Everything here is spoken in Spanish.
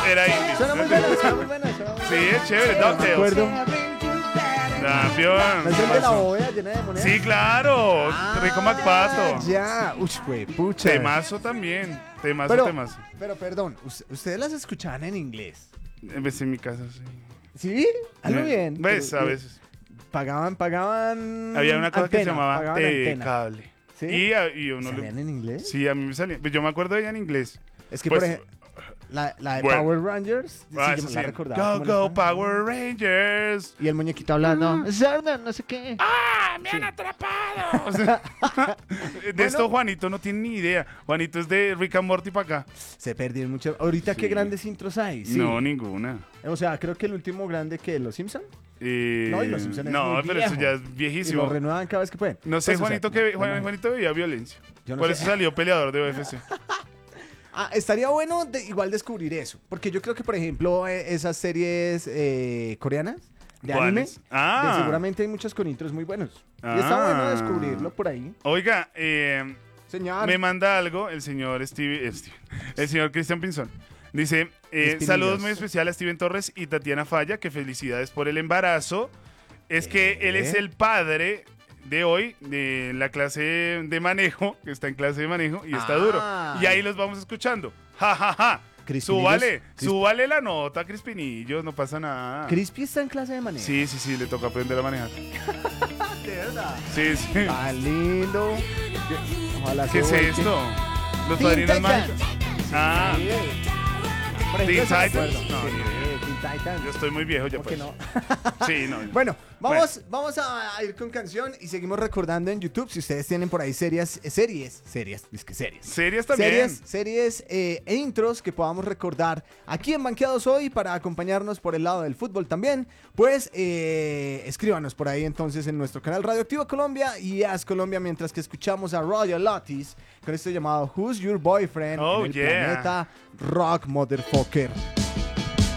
era indie. Suena muy buena, suena muy buena. Sí, es chévere, No me DuckTales. acuerdo. Campeón. ¿No es el de la bóveda llena de monedas? Sí, claro. Rico McPato. Ya, güey, pucha. Temazo también. Temazo, Pero, temazo. pero perdón, ¿ustedes las escuchaban en inglés? En vez en mi casa, sí. ¿Sí? Algo bien. ¿Ves? Pero, A veces. Pagaban. Había una cosa que se antena, llamaba pagaban antena. cable. ¿Sí? Y uno ¿Salían en inglés? Sí, a mí me salía. Pues yo me acuerdo de ella en inglés. Es que, Pues, por ejemplo, la de bueno. Power Rangers, sí, yo eso me sí. la recordaba. Go, ¿cómo go, era? Power Rangers. Y el muñequito hablando, Zarda, no sé qué. ¡Ah, me han atrapado! O sea, de esto Juanito no tiene ni idea. Juanito es de Rick and Morty para acá. Se perdieron mucho. Ahorita, Sí. ¿qué grandes intros hay? Sí. No, ninguna. O sea, creo que el último grande que Los Simpson. No, y Los Simpson es no, muy pero viejo. eso ya es Y viejísimo. lo renuevan cada vez que pueden. No sé, Pues, o sea, Juanito, Juanito veía violencia. Yo no Por sé. eso salió peleador de UFC. Estaría bueno igual descubrir eso. Porque yo creo que, por ejemplo, esas series coreanas de anime, ¿Cuáles? Ah. seguramente hay muchos con intros muy buenos. Y está Ah. bueno descubrirlo por ahí. Oiga, Señor. me manda algo el señor el señor Cristian Pinzón. Dice, Espinillos. saludos muy especial a Steven Torres y Tatiana Falla, que felicidades por el embarazo. Es que él es el padre de hoy de la clase de manejo, que está en clase de manejo y está duro. Y ahí los vamos escuchando. Ja, ja, ja. Crispinillos. Súbale la nota, Crispinillos, no pasa nada. Crispy está en clase de manejo. Sí, le toca aprender a manejar. De verdad. Sí. Tan lindo. Ojalá ¿Qué es se volque. esto? Los Teen padrinos Titans. mágicos. Ah, Sí. Por ejemplo, Teen eso me Titans. acuerdo. No, Sí, ni idea. Teen Titans. yo estoy muy viejo ya ¿Por qué pues. no? Sí, no. Bueno, vamos a ir con canción y seguimos recordando en YouTube. Si ustedes tienen por ahí series, es que series. Series también. Series e intros que podamos recordar aquí en Banqueados Hoy para acompañarnos por el lado del fútbol también. Pues escríbanos por ahí entonces en nuestro canal Radioactivo Colombia y As Colombia mientras que escuchamos a Royal Otis con esto llamado Who's Your Boyfriend Oh, en el yeah. planeta Rock Motherfucker.